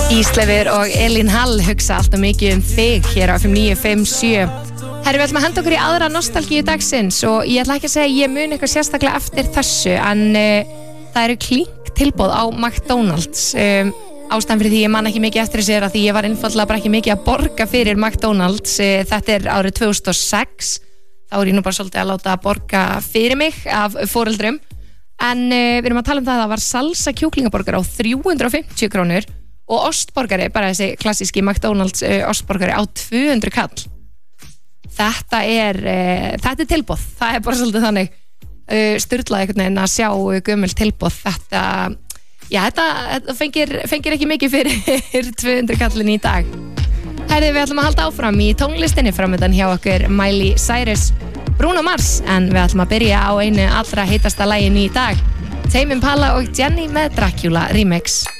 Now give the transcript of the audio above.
Ísleifur og Elín Hall hugsa alltaf mikið þig hér á FM 957. Herri, við ætlum að henda okkur í aðra nostalgíu dagsins og ég ætla ekki að segja að ég mun eitthvað sérstaklega eftir þessu en það eru klink tilboð á McDonald's. Ástæðan fyrir því ég man ekki mikið eftir þessu að því ég var einfaldlega bara ekki mikið að borga fyrir McDonald's. Þetta árið 2006. Þá ég nú bara svolítið að láta að borga fyrir mig af foreldrum. En við erum að tala það að það var salsa kjúklingaborgar á 350 krónur og ostborgari, bara þessi klassíski McDonald's ostborgari á 200 kall. Þetta er tilboð, það er bara svolítið þannig sturlað einhvern veginn að sjá gömul tilboð. Þetta fengir ekki mikið fyrir 200 kallin í dag. Herði, við ætlum að halda áfram í tónlistinni framöndan hjá okkur Miley Cyrus, Bruno Mars, en við ætlum að byrja á einu allra heitasta laginu í dag, Tame Impala og Jenny með Dracula remix.